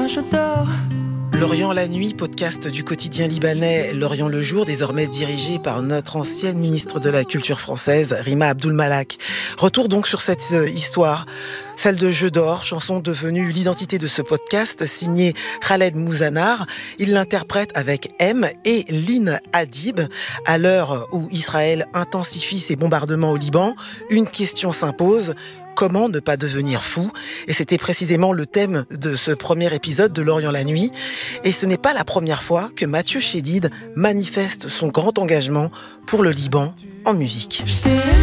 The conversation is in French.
moi je dors. L'Orient la nuit, podcast du quotidien libanais L'Orient le jour, désormais dirigé par notre ancienne ministre de la Culture française, Rima Abdul-Malak. Retour donc sur cette histoire, celle de Jeux d'or, chanson devenue l'identité de ce podcast, signée Khaled Mouzanar. Il l'interprète avec M et Lynn Hadib. À l'heure où Israël intensifie ses bombardements au Liban, une question s'impose. Comment ne pas devenir fou ? Et c'était précisément le thème de ce premier épisode de L'Orient la nuit. Et ce n'est pas la première fois que Mathieu Chédid manifeste son grand engagement pour le Liban en musique.